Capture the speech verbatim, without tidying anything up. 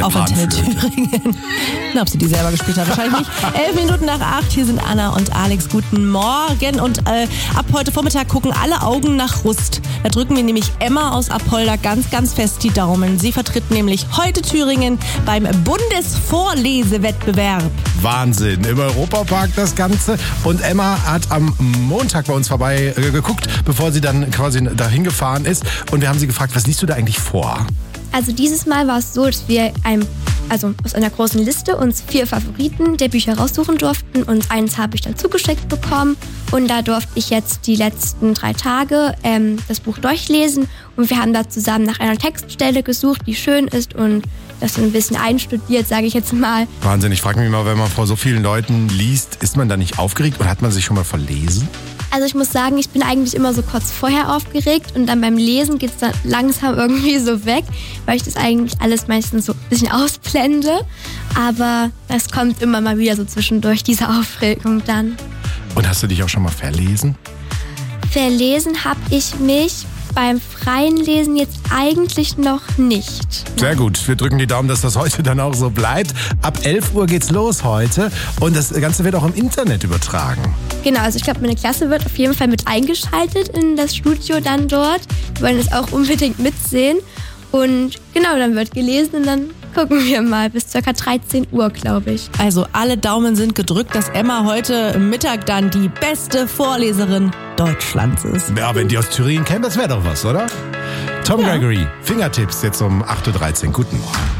auf Antenne Thüringen. Na, ob sie die selber gespielt hat, wahrscheinlich nicht. Elf Minuten nach acht, hier sind Anna und Alex. Guten Morgen. Und äh, ab heute Vormittag gucken alle Augen nach Rust. Da drücken wir nämlich Emma aus Apolda ganz, ganz fest die Daumen. Sie vertritt nämlich heute Thüringen beim Bundesvorlesewettbewerb. Wahnsinn. Im Europapark das Ganze. Und Emma hat am Montag bei uns vorbei äh, geguckt, bevor sie dann quasi dahin gefahren ist. Und wir haben sie gefragt, was liest du da eigentlich vor? Also dieses Mal war es so, dass wir ein, also aus einer großen Liste uns vier Favoriten der Bücher raussuchen durften. Und eins habe ich dann zugeschickt bekommen. Und da durfte ich jetzt die letzten drei Tage ähm, das Buch durchlesen. Und wir haben da zusammen nach einer Textstelle gesucht, die schön ist und das so ein bisschen einstudiert, sage ich jetzt mal. Wahnsinn, ich frage mich mal, wenn man vor so vielen Leuten liest, ist man da nicht aufgeregt oder hat man sich schon mal verlesen? Also ich muss sagen, ich bin eigentlich immer so kurz vorher aufgeregt und dann beim Lesen geht es dann langsam irgendwie so weg, weil ich das eigentlich alles meistens so ein bisschen ausblende. Aber es kommt immer mal wieder so zwischendurch, diese Aufregung dann. Und hast du dich auch schon mal verlesen? Verlesen habe ich mich beim freien Lesen jetzt eigentlich noch nicht. Sehr gut. Wir drücken die Daumen, dass das heute dann auch so bleibt. Ab elf Uhr geht's los heute und das Ganze wird auch im Internet übertragen. Genau, also ich glaube, meine Klasse wird auf jeden Fall mit eingeschaltet in das Studio dann dort. Wir wollen das auch unbedingt mitsehen. Und genau, dann wird gelesen und dann gucken wir mal bis ca. dreizehn Uhr, glaube ich. Also alle Daumen sind gedrückt, dass Emma heute Mittag dann die beste Vorleserin Deutschlands ist. Ja, wenn die aus Thüringen käme, das wäre doch was, oder? Tom ja. Gregory, Fingertipps jetzt um acht Uhr dreizehn. Guten Morgen.